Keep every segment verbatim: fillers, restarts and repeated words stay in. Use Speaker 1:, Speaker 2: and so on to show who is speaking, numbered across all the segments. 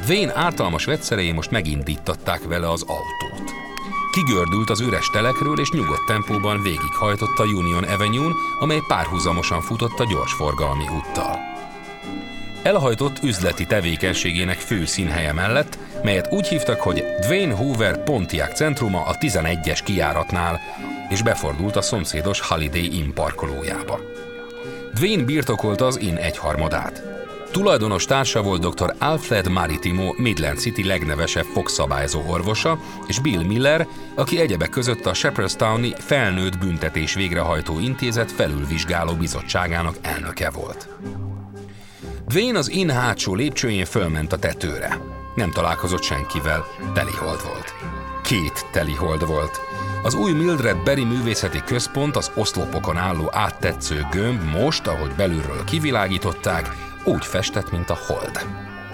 Speaker 1: Dwayne ártalmas vegyszerei most megindították vele az autót. Kigördült az üres telekről, és nyugodt tempóban végighajtott a Union Avenue-n, amely párhuzamosan futott a gyorsforgalmi úttal. Elhajtott üzleti tevékenységének fő színhelye mellett, melyet úgy hívtak, hogy Dwayne Hoover Pontiac centruma a tizenegyes kijáratnál, és befordult a szomszédos Holiday Inn parkolójába. Dwayne birtokolta az Inn egyharmadát. Tulajdonos társa volt dr. Alfred Maritimo, Midland City legnevesebb fogszabályzó orvosa, és Bill Miller, aki egyebek között a Shepherdstowni Felnőtt Büntetés Végrehajtó Intézet felülvizsgáló bizottságának elnöke volt. Dwayne az Inn hátsó lépcsőjén fölment a tetőre. Nem találkozott senkivel, telihold volt. Két telihold volt. Az új Mildred Berry Művészeti Központ, az oszlopokon álló áttetsző gömb most, ahogy belülről kivilágították, úgy festett, mint a hold.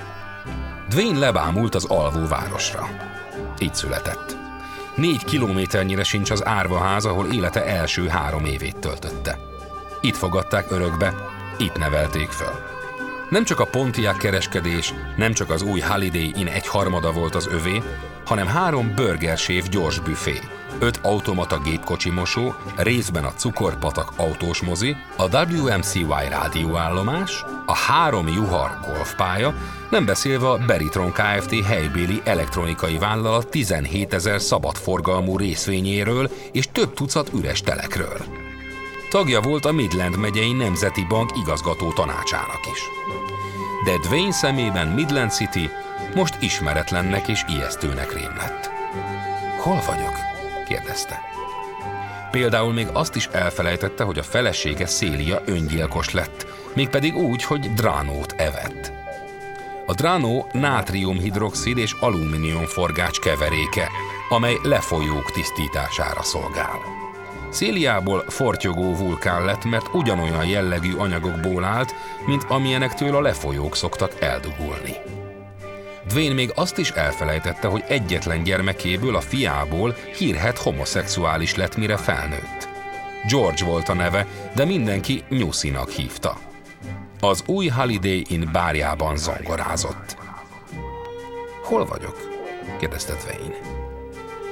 Speaker 1: Dwayne lebámult az alvó városra. Így született. Négy kilométernyire sincs az árvaház, ahol élete első három évét töltötte. Itt fogadták örökbe, itt nevelték föl. Nem csak a Pontiac kereskedés, nem csak az új Holiday Inn egyharmada volt az övé, hanem három burgersév gyors büfé, öt automata gépkocsi mosó, részben a Cukorpatak autós mozi, a dupla vé em cé vé rádióállomás, a három juhar golfpálya, nem beszélve a Beritron Kft. Helybéli elektronikai vállalat tizenhétezer szabadforgalmú részvényéről és több tucat üres telekről. Tagja volt a Midland megyei Nemzeti Bank igazgató tanácsának is. De Dwayne szemében Midland City most ismeretlennek és ijesztőnek rém lett. Hol vagyok? Kérdezte. Például még azt is elfelejtette, hogy a felesége Celia öngyilkos lett, mégpedig úgy, hogy dránót evett. A dránó nátriumhidroxid és alumíniumforgács keveréke, amely lefolyók tisztítására szolgál. Celiából fortyogó vulkán lett, mert ugyanolyan jellegű anyagokból állt, mint amilyenektől a lefolyók szoktak eldugulni. Dwayne még azt is elfelejtette, hogy egyetlen gyermekéből, a fiából hírhedt homoszexuális lett, mire felnőtt. George volt a neve, de mindenki Nyuszinak hívta. Az új Holiday Inn bárjában zongorázott. Hol vagyok? Kérdezte Dwayne.